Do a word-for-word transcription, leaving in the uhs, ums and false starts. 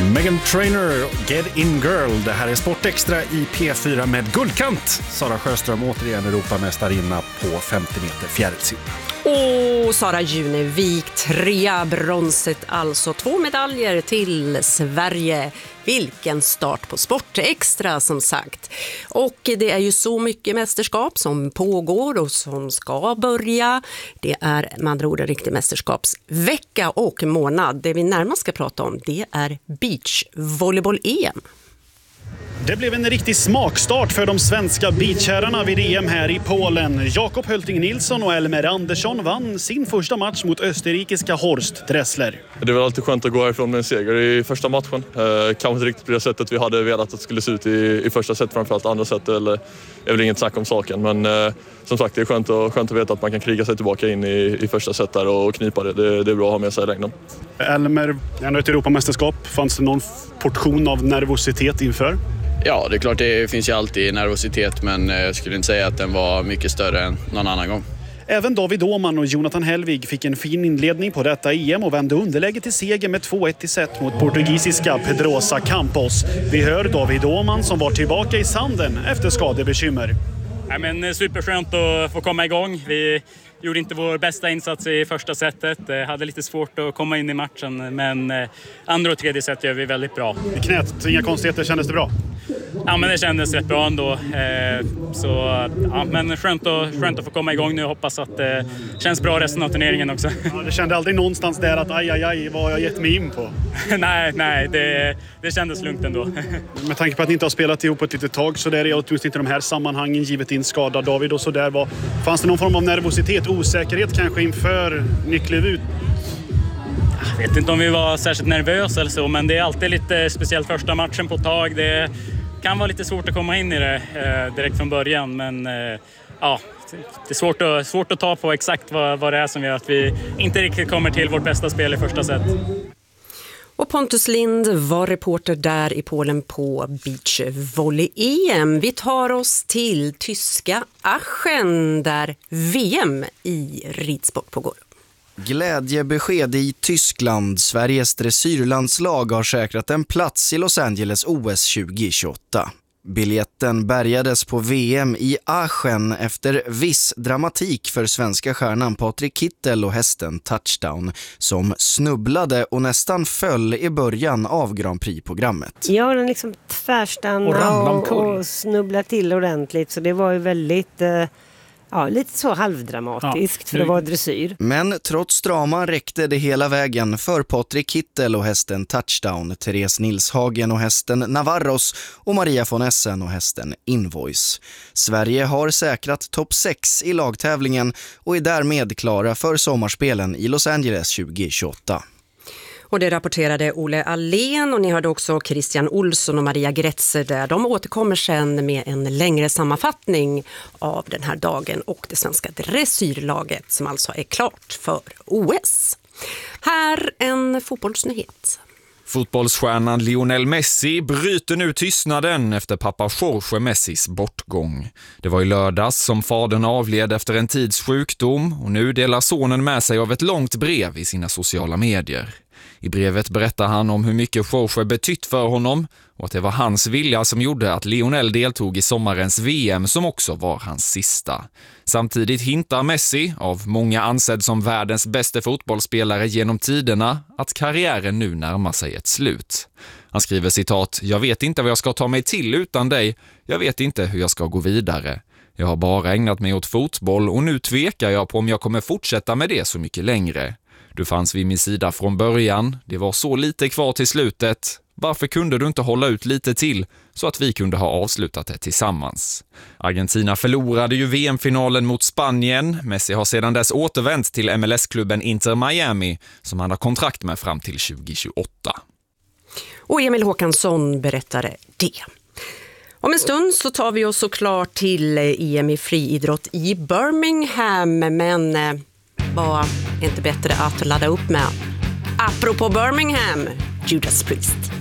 Meghan Trainor, Get In Girl. Det här är Sportextra i P fyra med guldkant. Sara Sjöström återigen Europamästarinna på femtio meter fjärilssim. Och Sara Junevik, trea, bronset, alltså två medaljer till Sverige. Vilken start på Sportextra som sagt. Och det är ju så mycket mästerskap som pågår och som ska börja. Det är med andra ord en riktig mästerskapsvecka och månad. Det vi närmast ska prata om, det är beachvolleyboll-E M. Det blev en riktig smakstart för de svenska beachherrarna vid E M här i Polen. Jakob Hölting Nilsson och Elmer Andersson vann sin första match mot österrikiska Horst Dressler. Det var alltid skönt att gå härifrån med en seger i första matchen. Eh, kanske inte riktigt på det sättet vi hade velat att det skulle se ut i, i första set, framförallt andra set eller är väl inget snack om saken. Men eh, som sagt, det är skönt, och, skönt att veta att man kan kriga sig tillbaka in i, i första set där och knipa det. det. Det är bra att ha med sig i längden. Elmer, ändå ett Europamästerskap. Fanns det någon portion av nervositet inför? Ja, det är klart, det finns ju alltid nervositet, men jag skulle inte säga att den var mycket större än någon annan gång. Även David Åhman och Jonathan Helvig fick en fin inledning på detta E M och vände underläge till seger med två ett i set mot portugisiska Pedrosa Campos. Vi hör David Åhman som var tillbaka i sanden efter skadebekymmer. Ja, men superskönt att få komma igång. Vi gjorde inte vår bästa insats i första setet. Hade lite svårt att komma in i matchen, men andra och tredje set gör vi väldigt bra. I knät, inga konstigheter, kändes det bra? Ja, men det kändes rätt bra ändå. Så, ja, men skönt att, skönt att få komma igång nu. Hoppas att det känns bra resten av turneringen också. Ja, det kände aldrig någonstans där att aj, aj, aj, vad har jag gett mig in på? nej, nej det, det kändes lugnt ändå. Med tanke på att ni inte har spelat ihop ett litet tag så där är åtminstone inte de här sammanhangen givet in skada David och så där. Var, fanns det någon form av nervositet, osäkerhet kanske inför ni klev ut? Jag vet inte om vi var särskilt nervösa eller så, men det är alltid lite speciellt första matchen på ett tag. Det kan vara lite svårt att komma in i det eh, direkt från början, men eh, ja, det är svårt att, svårt att ta på exakt vad, vad det är som gör att vi inte riktigt kommer till vårt bästa spel i första set. Och Pontus Lind var reporter där i Polen på beachvolley-E M. Vi tar oss till tyska Aachen där V M i ridsport pågår. Glädjebesked i Tyskland. Sveriges dressyrlandslag har säkrat en plats i Los Angeles O S tjugo tjugoåtta. Biljetten bärgades på V M i Aachen efter viss dramatik för svenska stjärnan Patrik Kittel och hästen Touchdown som snubblade och nästan föll i början av Grand Prix-programmet. Ja, den liksom tvärstannade och, och, och snubblade till ordentligt, så det var ju väldigt... Eh... Ja, lite så halvdramatiskt ja, för att vara dressyr. Men trots draman räckte det hela vägen för Patrik Kittel och hästen Touchdown, Therese Nilshagen och hästen Navarros och Maria von Essen och hästen Invoice. Sverige har säkrat topp sex i lagtävlingen och är därmed klara för sommarspelen i Los Angeles tjugo tjugoåtta. Och det rapporterade Olle Allén och ni hörde också Christian Olsson och Maria Gretzer där. De återkommer sen med en längre sammanfattning av den här dagen och det svenska dressyrlaget som alltså är klart för O S. Här en fotbollsnyhet. Fotbollsstjärnan Lionel Messi bryter nu tystnaden efter pappa Jorge Messis bortgång. Det var i lördags som fadern avled efter en tids sjukdom och nu delar sonen med sig av ett långt brev i sina sociala medier. I brevet berättar han om hur mycket Jorge betytt för honom och att det var hans vilja som gjorde att Lionel deltog i sommarens V M som också var hans sista. Samtidigt hintar Messi, av många ansedd som världens bästa fotbollsspelare genom tiderna, att karriären nu närmar sig ett slut. Han skriver citat: "Jag vet inte vad jag ska ta mig till utan dig. Jag vet inte hur jag ska gå vidare. Jag har bara ägnat mig åt fotboll och nu tvekar jag på om jag kommer fortsätta med det så mycket längre. Du fanns vid min sida från början. Det var så lite kvar till slutet. Varför kunde du inte hålla ut lite till så att vi kunde ha avslutat det tillsammans?" Argentina förlorade ju V M-finalen mot Spanien. Messi har sedan dess återvänt till M L S-klubben Inter Miami som han har kontrakt med fram till tjugo tjugoåtta. Och Emil Håkansson berättade det. Om en stund så tar vi oss såklart till E M i friidrott i Birmingham, men var inte bättre att ladda upp med. Apropå Birmingham, Judas Priest.